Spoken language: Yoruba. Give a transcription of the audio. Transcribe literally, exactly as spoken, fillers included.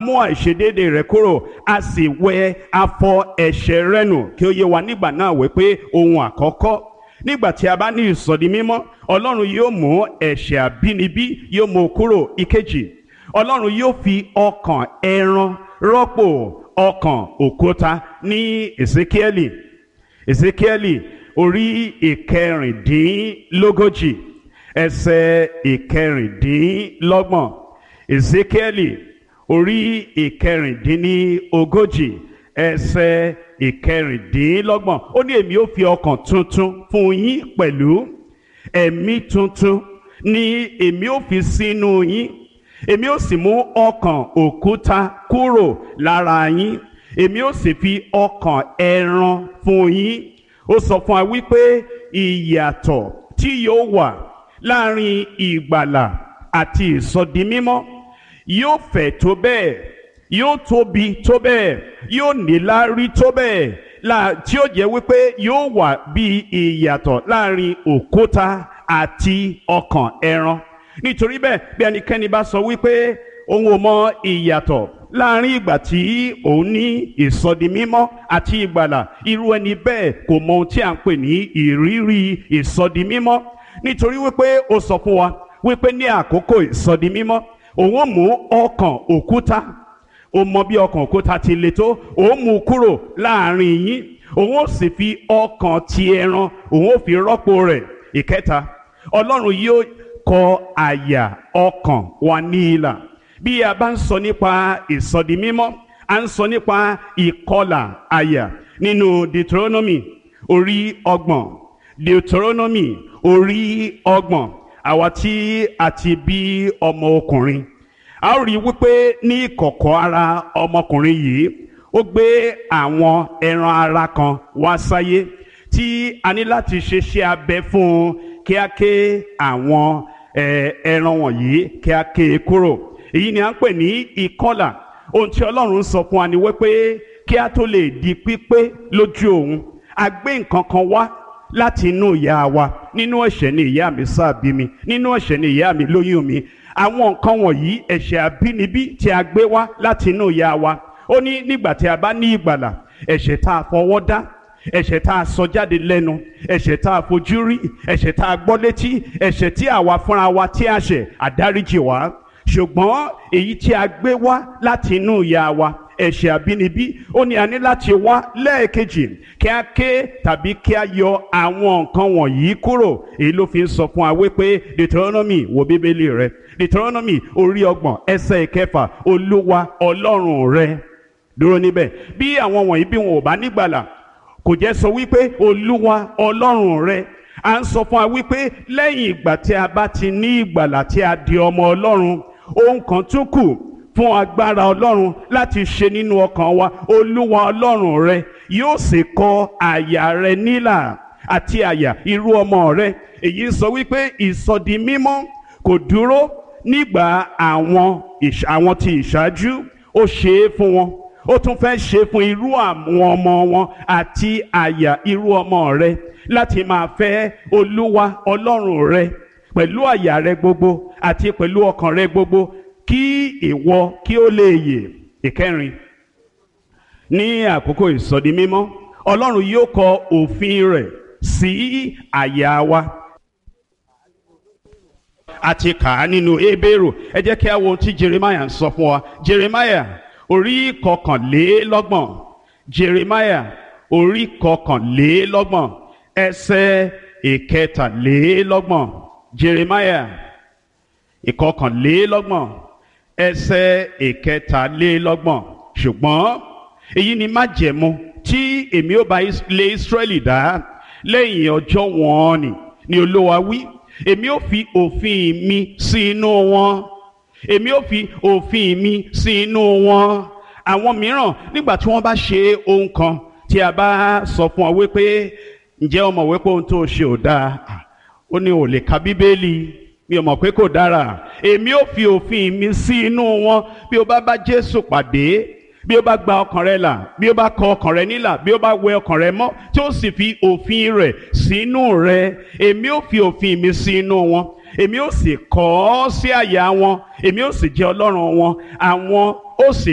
mú àìṣedéédéé rẹ kúrò, a sì wẹ afọ ẹ̀ṣẹ̀ rẹ nù. Kí ó yé wa nígbà náà wípé ohun àkọ́kọ́ nígbà tí a bá ní ìsọdi mímọ́, Ọlọ́run yóò mú ẹ̀ṣẹ̀ àbínibí yóò mú kúrò. Ìkejì, Ọlọ́run yóò fi ọkàn ẹran rọ́pò ọkàn òkúta. Ní Èsíkíẹ́lì Èsíkíẹ́lì orí ìkẹrìndínlógójì ẹsẹ̀ ìkẹrìndínlọ́gbọ̀n. Èsíkíẹ́lì orí ìkẹrìndínlógójì ẹsẹ̀ ìkẹrìndínlọ́gbọ̀n. Ó ní èmi ó fi ọkàn tuntun fún yín pẹ̀lú, ẹ̀mí tuntun ni èmi ó fi sínú yín, èmi ó sì mú ọkàn òkúta kúrò lára yín, èmi ó sì fi ọkàn ẹran fún yín. Ó sọ fún wa wípé ìyàtọ̀ tí yóò wà láàrin ìgbàlà àti ìsọdimímọ́ yóò fẹ̀ tó bẹ́ẹ̀, yóò tóbi tó bẹ́ẹ̀, yóò níláárí tó bẹ́ẹ̀, tí ó jẹ́ wípé yóò wà bí ìyàtọ̀ láàrin òkúta àti ọkàn ẹran. Nítorí bẹ́ẹ̀, bí ẹnikẹ́ni bá sọ wípé òun ò mọ ìyàtọ̀ láàrin ìgbà tí òun ní ìsọdimímọ́ àti ìgbàlà, irú ẹni bẹ́ẹ̀ kò mọ ohun tí à ń pè ní ìrírí ìsọdimímọ́. Nítorí wípé ó sọ fún wa wípé ní àkókò ìsọdimímọ́ òun ó mú ọkàn òkúta, ó mọ bí ọkàn òkúta ti le tó, òun mú kúrò láàrin yín, òun ó sì fi ọkàn ti ẹran òun ó fi rọ́pò rẹ̀. Ìkẹta, Ọlọ́run yóò kọ àyà ọkàn wa ní ilà. Bí a bá ń sọ nípa ìsọdimímọ́, a ń sọ nípa ìkọlà àyà nínú Deuteronomy orí ọgbọ̀n. Deuteronomy orí ọgbọ̀n. Àwa tí a ti bí ọmọ ọkùnrin, a ó rí wípé ní ìkọ̀kọ̀ ara ọmọkùnrin yìí ó gbé àwọn ẹran ara kan wá sáyé tí a ní láti ṣe iṣẹ́ abẹ fún un kí a ké àwọn ẹran wọ̀nyí kí a ké kúrò. Èyí ni a ń pè ní ìkọlà. Ohun tí Ọlọ́run sọ fún wa ni wípé kí a tó lè di pípé lójú òun, a gbé nǹkan kan wá láti inú ìyá wa. Nínú ẹ̀ṣẹ̀ ni ìyá mi sá bí mi, nínú ẹ̀ṣẹ̀ ni ìyá mi lóyún mi. Àwọn nǹkan wọ̀nyí, ẹ̀ṣẹ̀ àbínibí tí a gbé wá láti inú ìyá wa. Ó ní nígbà tí a bá ní ìgbàlà, ẹ̀ṣẹ̀ tá a fọwọ́ dá, ẹ̀ṣẹ̀ tá a sọ jáde lẹ́nu, ẹ̀ṣẹ̀ tá a fojú rí, ẹ̀ṣẹ̀ tá a gbọ́ létí, ẹ̀ṣẹ̀ tí àwa fúnra wa tí a ṣẹ̀, àdáríjì wá. Ṣùgbọ́n èyí tí a gbé wá láti inú ìyá wa, ẹ̀ṣẹ̀ àbínibí, ó ní a ní láti wá lẹ́ẹ̀kejì kí a ké tàbí kí a yọ àwọn nǹkan wọ̀nyí kúrò. Èyí ló fi ń sọ fún wa wípé Deuteronomy, wo bíbélì rẹ, Deuteronomy orí ọgbọ̀n ẹsẹ̀ ìkẹfà, Olúwa Ọlọ́run rẹ. Dúró níbẹ̀. Bí àwọn wọ̀nyí bí wọn ò bá nígbàlà, kò jẹ́ sọ wípé Olúwa Ọlọ́run rẹ. À ń sọ fún wa wípé lẹ́yìn ìgbà tí a bá ti ní ìgbàlà tí a di ọmọ Ọlọ́run, ohun kan tún kù fún agbára Ọlọ́run láti ṣe nínú ọkàn wa. Olúwa Ọlọ́run rẹ yóò sì kọ àyà rẹ nílà àti àyà irú ọmọ rẹ. Èyí sọ wípé ìsọdi mímọ́ kò dúró nígbà àwọn àwọn tí ìṣáájú, ó ṣe é fún wọn, ó tún fẹ́ ṣe fún irú àwọn ọmọ wọn àti àyà irú ọmọ rẹ láti máa fẹ́ Olúwa Ọlọ́run rẹ pẹ̀lú àyà rẹ gbogbo àti pẹ̀lú ọkàn rẹ gbogbo, kí ìwọ kí ó lè yè. Ìkẹrin, ní àkókò ìsọdi mímọ́, Ọlọ́run yóò kọ òfin rẹ̀ sí àyà wa. A ti kà á nínú Hébérù. Ẹ jẹ́ kí a wo ohun tí Jeremiah ń sọ fún wa. Jeremiah orí kọkànlélọ́gbọ̀n. Jeremiah orí kọkànlélọ́gbọ̀n ẹsẹ̀ ìkẹtàlélọ́gbọ̀n. Jeremiah ìkọkànlélọ́gbọ̀n ẹsẹ̀ ìkẹtàlélọ́gbọ̀n. Ṣùgbọ́n èyí ni májẹ̀mú tí èmi ó bá ilé Ísírẹ́lì dá lẹ́yìn ọjọ́ wọn ni ni Olúwa wí. Èmi ó fi òfin mi sí inú wọn, èmi ó fi òfin mi sí inú wọn. Àwọn mìíràn nígbà tí wọ́n bá ṣe ohun kan tí a bá sọ fún ọ wípé ǹjẹ́ o mọ̀ wípé ohun tó ṣe ò dáa, ó ní ò lè ka Bíbélì, mi ò mọ̀ pé kò dára. Èmi ó fi òfin mi sí inú wọn. Bí o bá bá Jésù pàdé, bí o bá gba ọkàn rẹ là, bí o bá kọ ọkàn rẹ nílà, bí o bá wẹ ọkàn rẹ mọ́, tí ó sì fi òfin rẹ̀ sínú rẹ, èmi ó fi òfin mi sí inú wọn, èmi ó sì kọ ọ́ sí àyà wọn, èmi ó sì jẹ́ Ọlọ́run wọn, àwọn ó sì